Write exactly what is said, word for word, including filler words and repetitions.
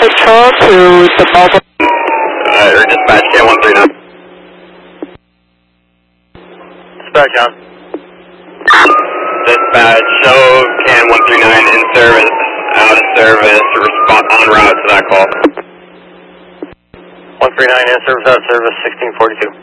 Patrol to the mobile. Uh, or dispatch, K one three nine. Dispatch on. Dispatch, show K one three nine in service, out of service, respond en route to that call. one three nine in service, out of service, sixteen forty-two.